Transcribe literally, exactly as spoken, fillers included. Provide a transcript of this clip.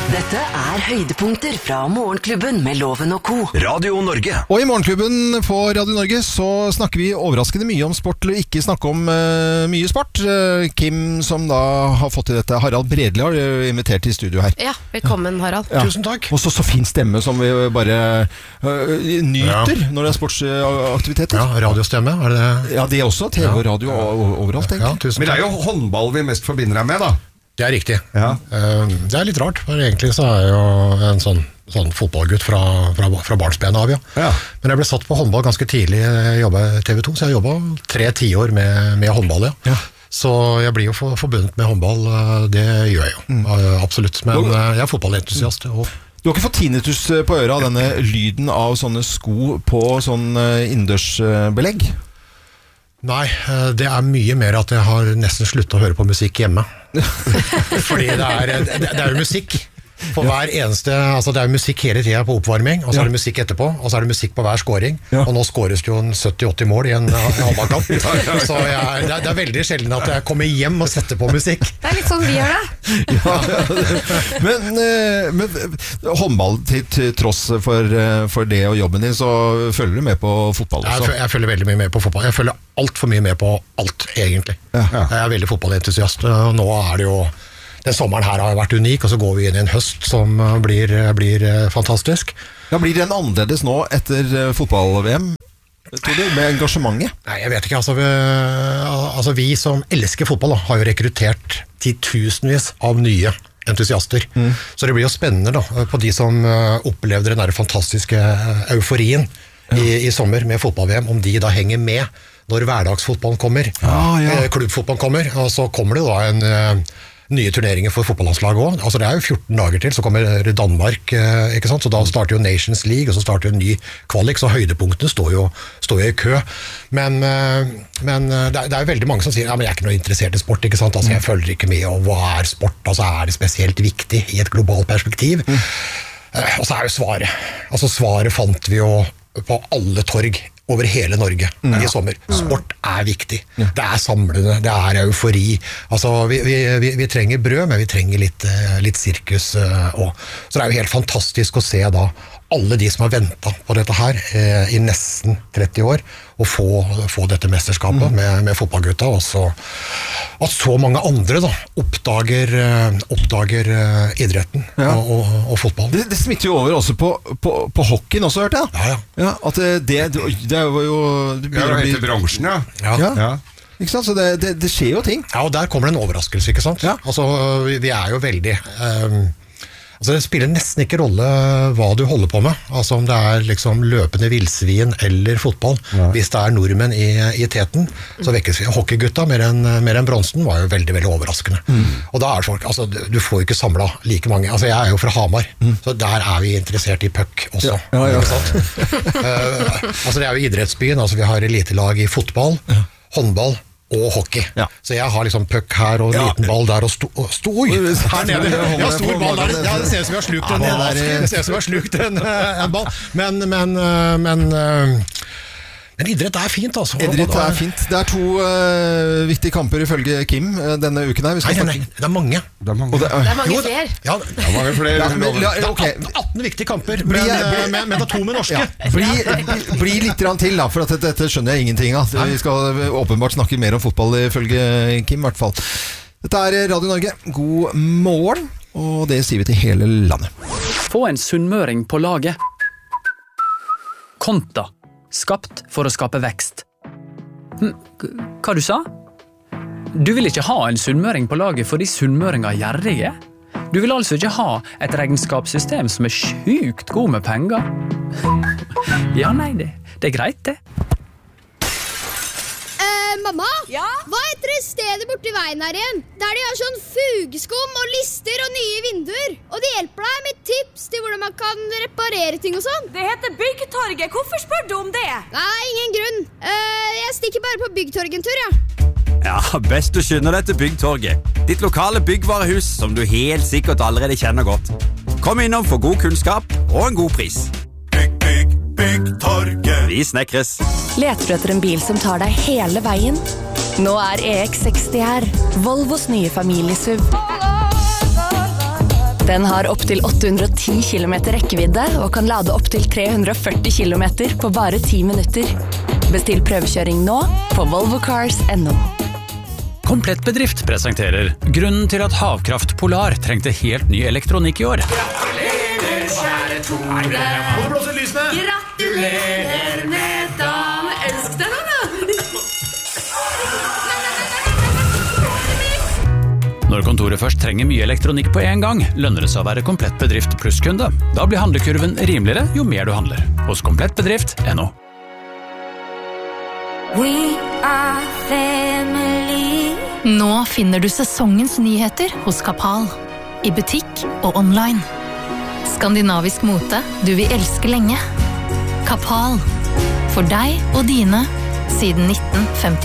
Dette er høydepunkter fra Morgenklubben med Loven og Co. Radio Norge. Og i Morgenklubben på Radio Norge så snakker vi overraskende mye om sport, eller ikke snakke om uh, mye sport. Uh, Kim, som da har fått til dette, Harald Bredli har invitert til studio her. Ja, velkommen Harald. Ja. Tusen takk. Og så, så fin stemme som vi bare uh, nyter ja. Når det er sportsaktiviteter. Ja, radiostemme, er det det? Ja, det er også T V og radio ja. Overalt, egentlig. Ja, tusen Men det er jo håndball vi mest forbinder deg med, da. Det er riktig. Ja. Det er litt rart, for egentlig så er jeg jo en sånn, sånn fotballgutt fra, fra, fra barnsben av, ja. Ja. Men jeg ble satt på håndball ganske tidlig. Jeg jobbet i T V to, så jeg jobbet tre tiår med, med håndball, ja. ja. Så jeg blir jo for, forbundet med håndball, det gjør jeg jo, mm. absolutt. Men jeg er fotballentusiast. Og du har ikke fått tinnitus på øret av denne lyden av sånne sko på sånn innendørsbelegg? Nei, det er mye mer at jeg har nesten sluttet å høre på musikk hjemme. Fordi det er, det, det er jo musikk for hver eneste, altså det er jo musikk hele tiden på oppvarming, og så er det musikk etterpå, og så er det musikk på hver scoring, ja. Og nå scores det jo en sytti åtti mål i en håndballkamp. Så jeg, det, er, det er veldig sjelden at jeg kommer hjem og setter på musikk. Det er litt sånn vi gjør det. Ja, men, men håndball til, til tross for, for det og jobben din, så følger du med på fotball også? Jeg, jeg følger veldig mye med på fotball. Jeg følger alt for mye med på alt, egentlig. Ja. Jeg er veldig fotballentusiast, og nå er det jo den sommeren her har vært unik, og så går vi inn i en høst som blir, blir fantastisk. Ja, blir den annerledes nå etter fotball-V M? Tror du, med engasjementet? Nei, jeg vet ikke. Altså vi, altså, vi som elsker fotball da, har jo rekruttert titusenvis av nye entusiaster. Mm. Så det blir jo spennende da, på de som opplevde den der fantastiske euforien ja. i, i sommer med fotball-V M, om de da henger med når hverdagsfotballen kommer. Ah, ja. Klubbfotballen kommer, og så kommer det da en nye turneringer for fotballandslaget også. Altså det er jo fjorten dager til, så kommer Danmark, ikke sant? Så da starter jo Nations League, og så starter en ny kvalik, så høydepunktene står jo, står jo i kø. Men, men det, er, det er jo veldig mange som sier, ja, men jeg er ikke noe interessert i sport, ikke sant? Altså jeg følger ikke med, og hva er sport? Altså er det spesielt viktig i et globalt perspektiv? Mm. Og så er jo svaret. Altså svaret fant vi jo på alle torg over hele Norge mm. i sommer. Sport er viktig. Ja. Det er samlende, det er eufori. Altså, vi, vi, vi, vi trenger brød, men vi trenger litt, litt sirkus også. Så det er jo helt fantastisk å se da alle de som har ventet på dette her eh, i nesten tretti år, og få, få dette mesterskapet mm. med, med fotballgutta, og så at så mange andre da oppdager, oppdager uh, idretten ja. og, og, og fotball. Det, det smitter jo over også på, på, på hockeyen også, hørte jeg. Ja, ja. Ja, at det, det, det var jo... Det ja, det heter bransjen, ja. Ja. ja. ja. Ikke sant? Så det, det, det skjer jo ting. Ja, og der kommer det en overraskelse, ikke sant? Ja. Altså, vi, vi er jo veldig... Um, altså, det spiller nesten ikke rolle hva du holder på med. Altså, om det er liksom løpende vilsvin eller fotball. Ja. Hvis det er nordmenn i, i teten, så vekkes vi. Hockeygutta mer enn mer enn bronsen var jo veldig, veldig overraskende. Mm. Og da er det folk, altså, du får jo ikke samlet like mange. Altså, jeg er jo fra Hamar, mm. så der er vi interessert i puck også. Ja. Ja, ja. Ikke sant? uh, altså, det er jo idrettsbyen, altså, vi har elitelag i fotball, ja. håndball, og hockey. Ja. Så jeg har liksom puck her og ja. liten ball der og sto, sto her nede. Ja, stor ball der. Ja, det ser ut som vi har slukt en, ja, det det ser ut som vi har slukt en, en ball. Men, men, men, men idrett er fint, altså. Idrett er fint. Det er to uh, viktige kamper ifølge Kim denne uken her. Vi nei, nei, nei, det er mange. Det er mange, det er, det er mange flere. Ja, det er mange flere. Ja, men, ja, okay. atten, atten viktige kamper, men, bli, men, men det er to med norske. Ja. Bli, bli, bli litt til, da, for dette, dette skjønner jeg ingenting av. Vi skal åpenbart snakke mer om fotball ifølge Kim, i hvert fall. Dette er Radio Norge. God morgen, og det sier vi til hele landet. Få en sunnmøring på laget. Konta. Skapt for å skape vekst. Hva du sa? Du vil ikke ha en sunnmøring på laget fordi sunnmøringer er gjerrige? Du vil altså ikke ha et regnskapssystem som er sjukt god med penger? Ja, nei, det, det er greit, det. Mamma, ja? Hva heter det stedet borte i veien her igjen? Der de har sånn fugeskum og lister og nye vinduer. Og de hjelper deg med tips til hvordan man kan reparere ting og sånn. Det heter Byggtorget. Hvorfor spør du om det? Nei, ingen grunn. Uh, jeg stikker bare på Byggtorget en tur, ja. Ja, best du skynder deg til Byggtorget. Ditt lokale byggvarehus som du helt sikkert allerede kjenner godt. Kom innom for god kunnskap og en god pris. Bygg, bygg, Byggtorget. Vi snekres. Leter du etter en bil som tar deg hele veien? Nå er E X seksti her, Volvos nye familiesuv. Den har opp til åtte hundre og ti kilometer rekkevidde og kan lade opp til tre hundre og førti kilometer på bare ti minutter. Bestill prøvekjøring nå på volvo cars punktum no. Komplett Bedrift presenterer grunnen til at Havkraft Polar trengte helt ny elektronikk i år. Gratulerer, kjære Tore. Hvor blåser lysene? Gratulerer med dagen. Elsk deg nå, da. Når kontoret først trenger mye elektronikk på en gang, lønner det seg å være Komplett Bedrift plusskunde. Da blir handlekurven rimeligere jo mer du handler. Hos Komplett Bedrift punktum no. We are family. Nå finner du sesongens nyheter hos Kapal. I butikk og online. Skandinavisk mote du vil elske lenge. Kapal. For deg og dine siden nitten femtiseks.